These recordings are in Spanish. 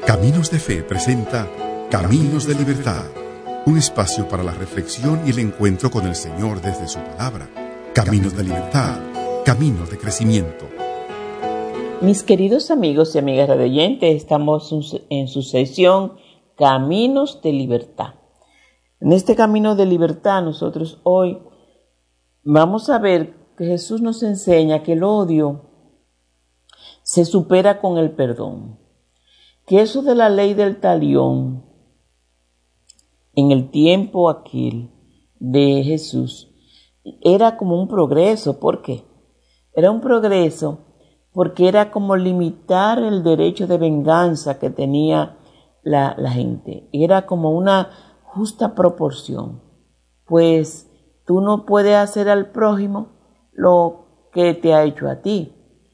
Caminos de Fe presenta Caminos de Libertad, un espacio para la reflexión y el encuentro con el Señor desde su palabra. Caminos de Libertad, caminos de crecimiento. Mis queridos amigos y amigas radioyentes, estamos en su sesión Caminos de Libertad. En este camino de libertad nosotros hoy vamos a ver que Jesús nos enseña que el odio se supera con el perdón. Que eso de la ley del talión en el tiempo aquel de Jesús era como un progreso. ¿Por qué? Era un progreso porque era como limitar el derecho de venganza que tenía la gente. Era como una justa proporción. Pues tú no puedes hacer al prójimo lo que te ha hecho a ti.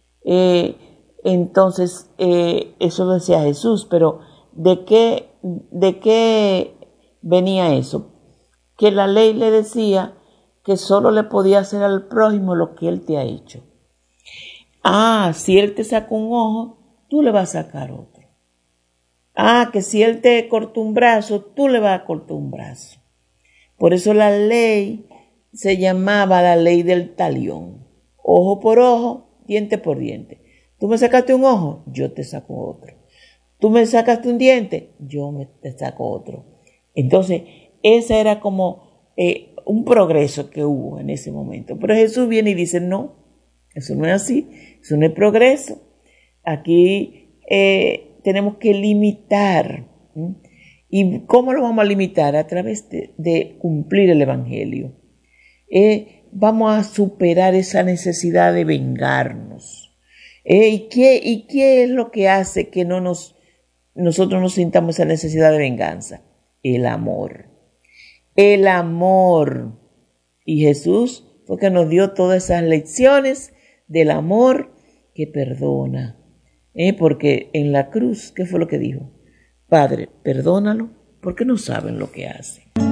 Entonces, eso lo decía Jesús, pero ¿de qué venía eso? Que la ley le decía que solo le podía hacer al prójimo lo que él te ha hecho. Si él te sacó un ojo, tú le vas a sacar otro. Que si él te cortó un brazo, tú le vas a cortar un brazo. Por eso la ley se llamaba la ley del talión. Ojo por ojo, diente por diente. Tú me sacaste un ojo, yo te saco otro. Tú me sacaste un diente, te saco otro. Entonces, ese era como un progreso que hubo en ese momento. Pero Jesús viene y dice, no, eso no es así, eso no es progreso. Aquí tenemos que limitar. ¿Y cómo lo vamos a limitar? A través de cumplir el Evangelio. Vamos a superar esa necesidad de vengarnos. ¿Y qué es lo que hace que nosotros no sintamos esa necesidad de venganza? El amor. El amor. Y Jesús fue que nos dio todas esas lecciones del amor que perdona. Porque en la cruz, ¿qué fue lo que dijo? Padre, perdónalo porque no saben lo que hacen.